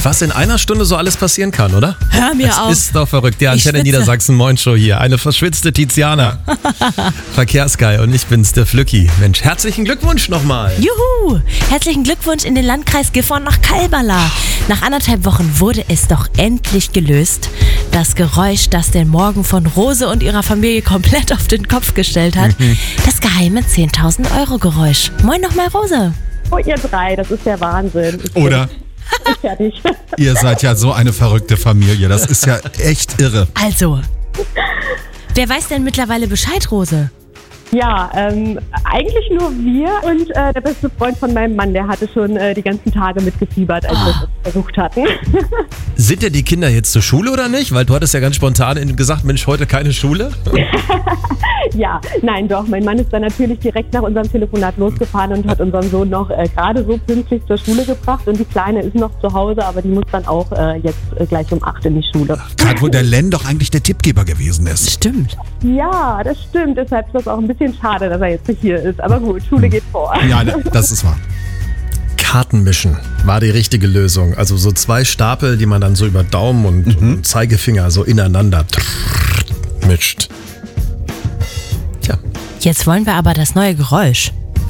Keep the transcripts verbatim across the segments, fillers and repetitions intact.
Was in einer Stunde so alles passieren kann, oder? Hör mir das auf. ist doch verrückt. Die Ich Antenne schwitze. Niedersachsen Moin Show hier. Eine verschwitzte Tiziana. Verkehrsguy und ich bin's, der Flücki. Mensch, herzlichen Glückwunsch nochmal. Juhu! Herzlichen Glückwunsch in den Landkreis Gifhorn nach Kalbala. Nach anderthalb Wochen wurde es doch endlich gelöst. Das Geräusch, das den Morgen von Rose und ihrer Familie komplett auf den Kopf gestellt hat. Mhm. Das geheime zehntausend Euro Geräusch. Moin nochmal, Rose. Oh, ihr drei, das ist der Wahnsinn. Ich Oder? bin fertig. Ihr seid ja so eine verrückte Familie. Das ist ja echt irre. Also, wer weiß denn mittlerweile Bescheid, Rose? Ja, ähm, eigentlich nur wir und äh, der beste Freund von meinem Mann, der hatte schon äh, die ganzen Tage mitgefiebert, als wir es versucht hatten. Sind denn die Kinder jetzt zur Schule oder nicht? Weil du hattest ja ganz spontan gesagt, Mensch, heute keine Schule. Ja, nein, doch. Mein Mann ist dann natürlich direkt nach unserem Telefonat losgefahren und hat unseren Sohn noch äh, gerade so pünktlich zur Schule gebracht. Und die Kleine ist noch zu Hause, aber die muss dann auch äh, jetzt äh, gleich um acht in die Schule. Gerade wo der Len doch eigentlich der Tippgeber gewesen ist. Stimmt. Ja, das stimmt. Deshalb ist das auch ein bisschen schade, dass er jetzt nicht hier ist. Aber gut, Schule geht vor. Ja, das ist wahr. Karten mischen war die richtige Lösung. Also so zwei Stapel, die man dann so über Daumen und, Mhm. und Zeigefinger so ineinander mischt. Tja. Jetzt wollen wir aber das neue Geräusch.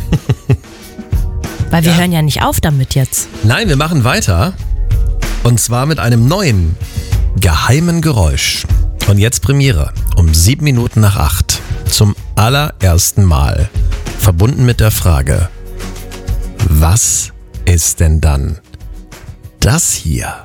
Weil wir Ja. hören ja nicht auf damit jetzt. Nein, wir machen weiter. Und zwar mit einem neuen, geheimen Geräusch. Und jetzt Premiere um sieben Minuten nach acht. Zum allerersten Mal. Verbunden mit der Frage, was ist denn dann das hier?